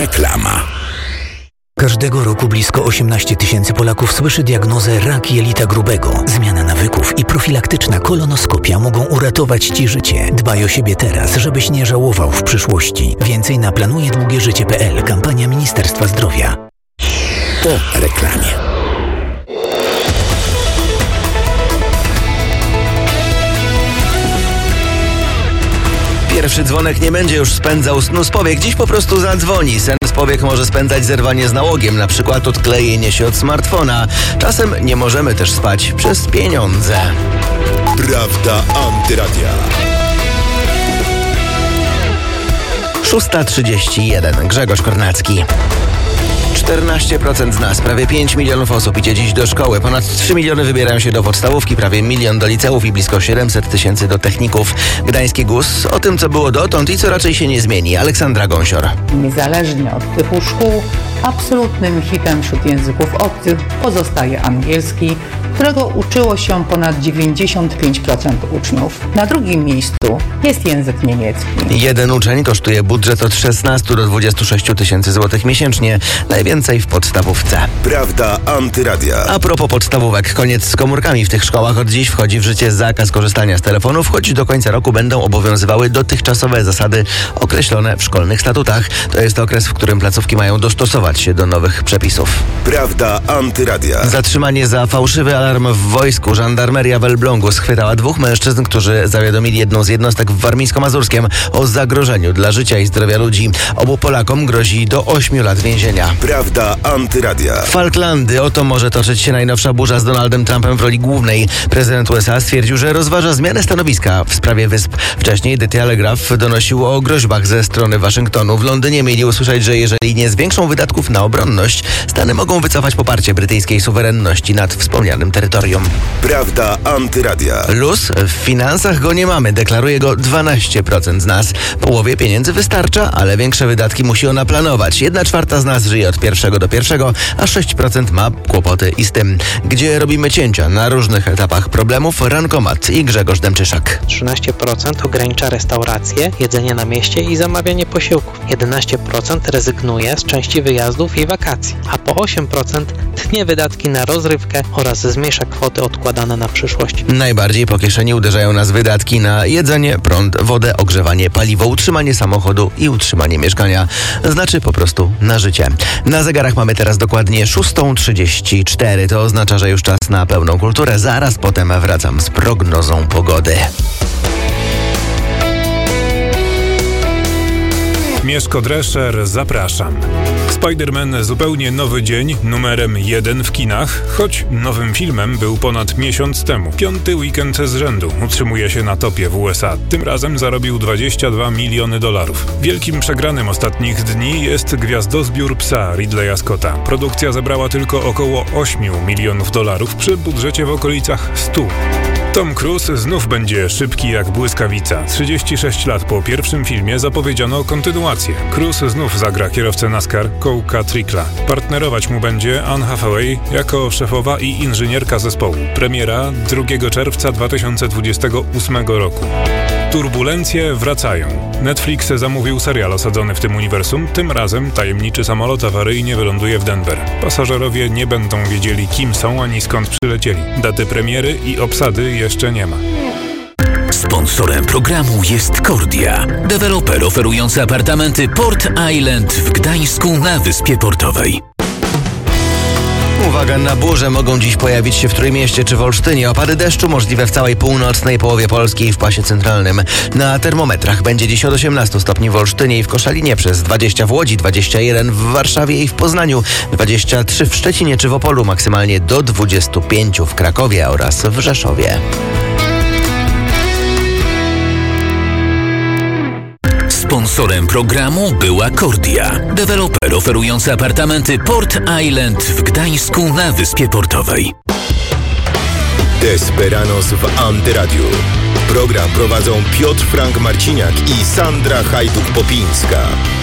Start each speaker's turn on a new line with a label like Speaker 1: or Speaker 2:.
Speaker 1: Reklama.
Speaker 2: Każdego roku blisko 18 000 Polaków słyszy diagnozę rak jelita grubego. Zmiana nawyków i profilaktyczna kolonoskopia mogą uratować Ci życie. Dbaj o siebie teraz, żebyś nie żałował w przyszłości. Więcej na planujedługieżycie.pl. Kampania Ministerstwa Zdrowia.
Speaker 1: Po reklamie.
Speaker 3: Pierwszy dzwonek nie będzie już spędzał snu z powiek, dziś po prostu zadzwoni. Sen z powiek może spędzać zerwanie z nałogiem, na przykład odklejenie się od smartfona. Czasem nie możemy też spać przez pieniądze.
Speaker 1: Prawda Antyradia.
Speaker 3: 6:31. Grzegorz Kornacki. 14% z nas, prawie 5 milionów osób idzie dziś do szkoły. Ponad 3 miliony wybierają się do podstawówki, prawie 1 milion do liceów i blisko 700 000 do techników. Gdański GUS o tym, co było dotąd i co raczej się nie zmieni. Aleksandra Gąsior.
Speaker 4: Niezależnie od typu szkół, absolutnym hitem wśród języków obcych pozostaje angielski, którego uczyło się ponad 95% uczniów. Na drugim miejscu jest język niemiecki.
Speaker 3: Jeden uczeń kosztuje budżet od 16 do 26 000 złotych miesięcznie. Najwięcej w podstawówce.
Speaker 1: Prawda Antyradia.
Speaker 3: A propos podstawówek, koniec z komórkami w tych szkołach. Od dziś wchodzi w życie zakaz korzystania z telefonów, choć do końca roku będą obowiązywały dotychczasowe zasady określone w szkolnych statutach. To jest okres, w którym placówki mają dostosować się do nowych przepisów.
Speaker 1: Prawda Antyradia.
Speaker 3: Zatrzymanie za fałszywy alarm w wojsku. Żandarmeria w Elblągu schwytała 2 mężczyzn, którzy zawiadomili jedną z jednostek w Warmińsko-Mazurskiem o zagrożeniu dla życia i zdrowia ludzi. Obu Polakom grozi do 8 lat więzienia.
Speaker 1: Prawda Antyradia.
Speaker 3: Falklandy. Oto może toczyć się najnowsza burza z Donaldem Trumpem w roli głównej. Prezydent USA stwierdził, że rozważa zmianę stanowiska w sprawie wysp. Wcześniej The Telegraph donosił o groźbach ze strony Waszyngtonu. W Londynie mieli usłyszeć, że jeżeli nie zwiększą wydatków na obronność, Stany mogą wycofać poparcie brytyjskiej suwerenności nad wspomnianym terytorium.
Speaker 1: Prawda Antyradia.
Speaker 3: Luz? W finansach go nie mamy. Deklaruje go 12% z nas. Połowie pieniędzy wystarcza, ale większe wydatki musi ona planować. 1/4 z nas żyje od pierwszego do pierwszego, a 6% ma kłopoty i z tym. Gdzie robimy cięcia na różnych etapach problemów? Rankomat i Grzegorz Demczyszak.
Speaker 5: 13% ogranicza restauracje, jedzenie na mieście i zamawianie posiłków. 11% rezygnuje z części wyjazdów i wakacji, a po 8% tnie wydatki na rozrywkę oraz zmniejsza kwoty odkładane na przyszłość.
Speaker 3: Najbardziej po kieszeni uderzają nas wydatki na jedzenie, prąd, wodę, ogrzewanie, paliwo, utrzymanie samochodu i utrzymanie mieszkania. Znaczy po prostu na życie. Na zegarach mamy teraz dokładnie 6:34. To oznacza, że już czas na pełną kulturę. Zaraz potem wracam z prognozą pogody.
Speaker 6: Mieszko Drescher, zapraszam. Spider-Man zupełnie nowy dzień, numerem 1 w kinach, choć nowym filmem był ponad miesiąc temu. 5. weekend z rzędu utrzymuje się na topie w USA. Tym razem zarobił $22 miliony. Wielkim przegranym ostatnich dni jest Gwiazdozbiór psa Ridleya Scotta. Produkcja zebrała tylko około $8 milionów przy budżecie w okolicach 100. Tom Cruise znów będzie szybki jak błyskawica. 36 lat po pierwszym filmie zapowiedziano kontynuację. Cruise znów zagra kierowcę NASCAR Cołka Trickla. Partnerować mu będzie Anne Hathaway jako szefowa i inżynierka zespołu. Premiera 2 czerwca 2028 roku. Turbulencje wracają. Netflix zamówił serial osadzony w tym uniwersum. Tym razem tajemniczy samolot awaryjnie wyląduje w Denver. Pasażerowie nie będą wiedzieli, kim są ani skąd przylecieli. Daty premiery i obsady jeszcze nie ma.
Speaker 2: Sponsorem programu jest Kordia, deweloper oferujący apartamenty Port Island w Gdańsku na Wyspie Portowej.
Speaker 3: Uwaga na burze, mogą dziś pojawić się w Trójmieście czy w Olsztynie. Opady deszczu możliwe w całej północnej połowie Polski i w pasie centralnym. Na termometrach będzie dziś od 18 stopni w Olsztynie i w Koszalinie, przez 20 w Łodzi, 21 w Warszawie i w Poznaniu, 23 w Szczecinie czy w Opolu, maksymalnie do 25 w Krakowie oraz w Rzeszowie.
Speaker 2: Sponsorem programu była Kordia, deweloper oferujący apartamenty Port Island w Gdańsku na Wyspie Portowej.
Speaker 1: Desperanos w Antyradiu. Program prowadzą Piotr Frank Marciniak i Sandra Hajduk-Popińska.